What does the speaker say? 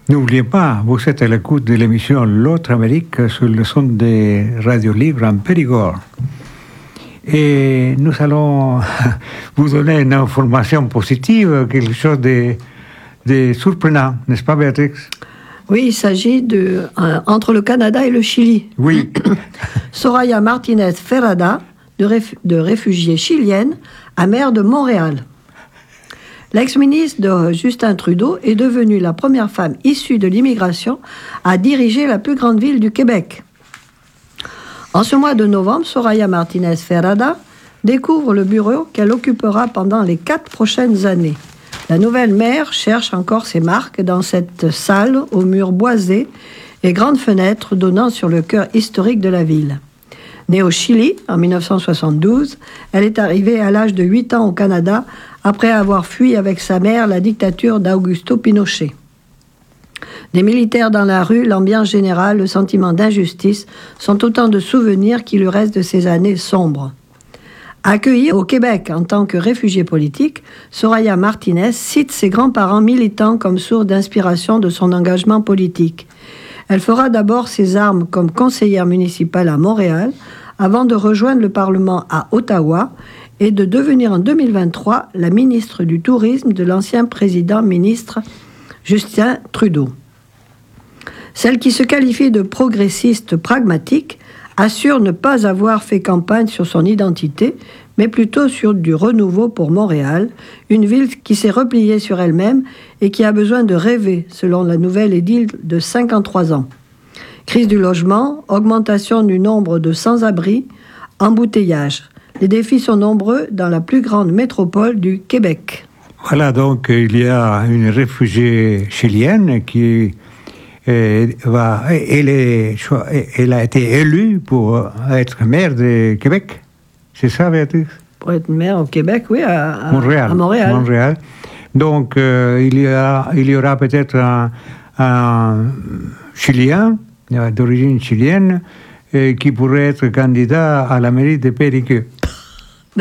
N'oubliez pas, vous êtes à l'écoute de l'émission L'autre Amérique sur le son des radios libres en Périgord. Et nous allons vous donner une information positive, quelque chose de surprenant, n'est-ce pas, Béatrix? Oui, il s'agit entre le Canada et le Chili. Oui. Soraya Martinez Ferrada, de réfugiée chilienne, à maire de Montréal. L'ex-ministre de Justin Trudeau est devenue la première femme issue de l'immigration à diriger la plus grande ville du Québec. En ce mois de novembre, Soraya Martinez Ferrada découvre le bureau qu'elle occupera pendant les 4 prochaines années. La nouvelle maire cherche encore ses marques dans cette salle aux murs boisés et grandes fenêtres donnant sur le cœur historique de la ville. Née au Chili en 1972, elle est arrivée à l'âge de 8 ans au Canada après avoir fui avec sa mère la dictature d'Augusto Pinochet. Des militaires dans la rue, l'ambiance générale, le sentiment d'injustice sont autant de souvenirs qui lui restent de ces années sombres. Accueillie au Québec en tant que réfugiée politique, Soraya Martinez cite ses grands-parents militants comme source d'inspiration de son engagement politique. Elle fera d'abord ses armes comme conseillère municipale à Montréal, avant de rejoindre le Parlement à Ottawa et de devenir en 2023 la ministre du Tourisme de l'ancien président-ministre Justin Trudeau. Celle qui se qualifie de progressiste pragmatique assure ne pas avoir fait campagne sur son identité, mais plutôt sur du renouveau pour Montréal, une ville qui s'est repliée sur elle-même et qui a besoin de rêver, selon la nouvelle édile de 53 ans. Crise du logement, augmentation du nombre de sans-abri, embouteillage. Les défis sont nombreux dans la plus grande métropole du Québec. Voilà, donc il y a une réfugiée chilienne qui elle a été élue pour être maire de Québec. C'est ça, Béatrix? Pour être maire au Québec, oui, à Montréal. Montréal. Donc, il y aura peut-être un Chilien, d'origine chilienne, qui pourrait être candidat à la mairie de Périgueux.